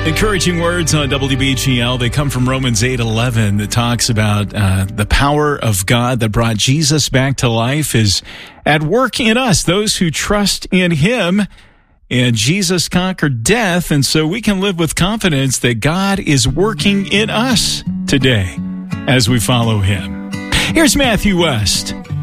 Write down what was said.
Encouraging words on WBGL. They come from Romans 8:11 that talks about the power of God that brought Jesus back to life is at work in us, those who trust in him. And Jesus conquered death, and so we can live with confidence that God is working in us today as we follow him. Here's Matthew West